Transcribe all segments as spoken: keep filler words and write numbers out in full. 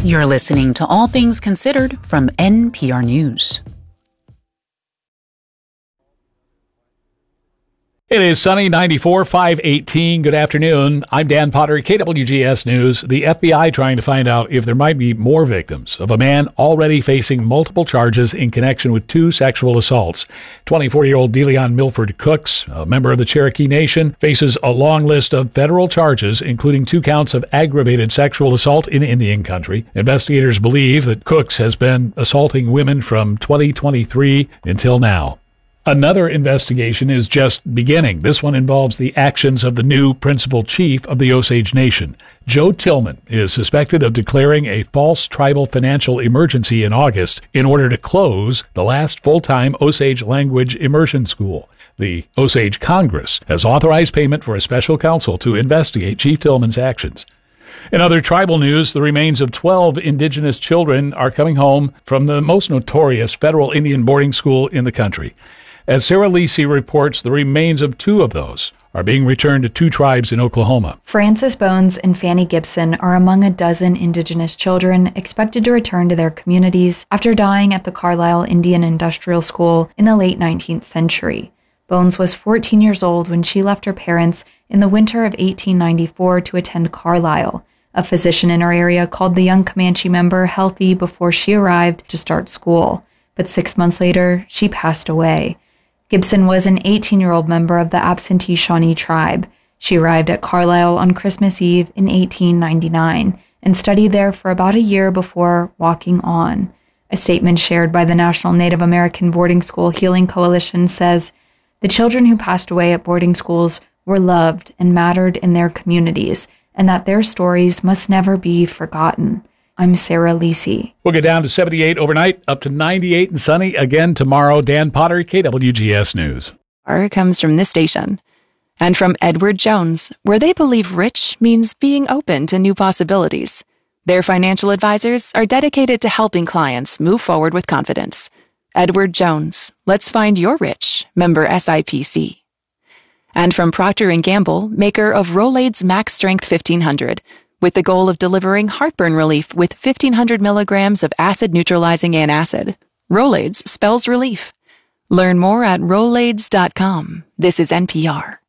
You're listening to All Things Considered from N P R News. It is sunny, ninety-four, five eighteen. Good afternoon. I'm Dan Potter, K W G S News. The F B I trying to find out if there might be more victims of a man already facing multiple charges in connection with two sexual assaults. twenty-four-year-old DeLeon Milford Cooks, a member of the Cherokee Nation, faces a long list of federal charges, including two counts of aggravated sexual assault in Indian country. Investigators believe that Cooks has been assaulting women from twenty twenty-three until now. Another investigation is just beginning. This one involves the actions of the new principal chief of the Osage Nation. Joe Tillman is suspected of declaring a false tribal financial emergency in August in order to close the last full-time Osage language immersion school. The Osage Congress has authorized payment for a special counsel to investigate Chief Tillman's actions. In other tribal news, the remains of twelve indigenous children are coming home from the most notorious federal Indian boarding school in the country. As Sarah Lisi reports, the remains of two of those are being returned to two tribes in Oklahoma. Frances Bones and Fanny Gibson are among a dozen indigenous children expected to return to their communities after dying at the Carlisle Indian Industrial School in the late nineteenth century. Bones was fourteen years old when she left her parents in the winter of eighteen ninety-four to attend Carlisle. A physician in her area called the young Comanche member healthy before she arrived to start school, but six months later, she passed away. Gibson was an eighteen-year-old member of the absentee Shawnee tribe. She arrived at Carlisle on Christmas Eve in eighteen ninety-nine and studied there for about a year before walking on. A statement shared by the National Native American Boarding School Healing Coalition says, "The children who passed away at boarding schools were loved and mattered in their communities, and that their stories must never be forgotten." I'm Sarah Lisi. We'll get down to seventy-eight overnight, up to ninety-eight and sunny again tomorrow. Dan Potter, K W G S News. Our comes from this station and from Edward Jones, where they believe rich means being open to new possibilities. Their financial advisors are dedicated to helping clients move forward with confidence. Edward Jones, let's find your rich, member S I P C. And from Procter and Gamble, maker of Rolaids Max Strength fifteen hundred, with the goal of delivering heartburn relief with fifteen hundred milligrams of acid-neutralizing antacid. Rolaids spells relief. Learn more at rolaids dot com. This is N P R.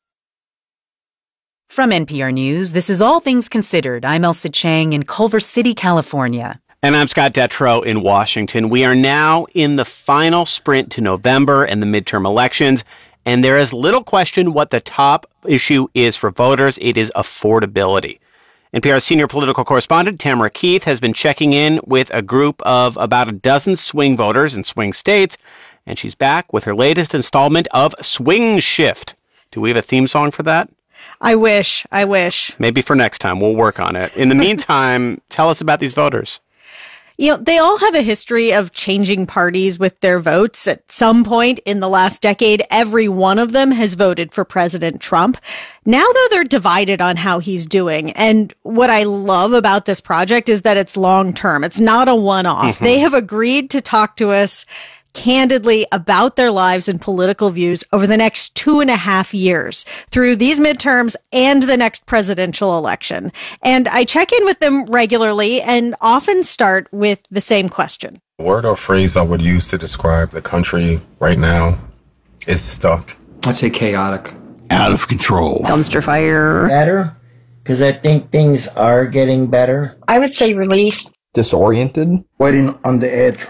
From N P R News, this is All Things Considered. I'm Elsa Chang in Culver City, California. And I'm Scott Detrow in Washington. We are now in the final sprint to November and the midterm elections, and there is little question what the top issue is for voters. It is affordability. N P R's senior political correspondent, Tamara Keith, has been checking in with a group of about a dozen swing voters in swing states, and she's back with her latest installment of Swing Shift. Do we have a theme song for that? I wish. I wish. Maybe for next time. We'll work on it. In the meantime, tell us about these voters. You know, they all have a history of changing parties with their votes. At some point in the last decade, every one of them has voted for President Trump. Now, though, they're divided on how he's doing. And what I love about this project is that it's long term. It's not a one-off. Mm-hmm. They have agreed to talk to us candidly about their lives and political views over the next two and a half years through these midterms and the next presidential election. And I check in with them regularly and often start with the same question. The word or phrase I would use to describe the country right now is stuck. I'd say chaotic. Out of control. Dumpster fire. Better, because I think things are getting better. I would say relief. Disoriented. Waiting on the edge.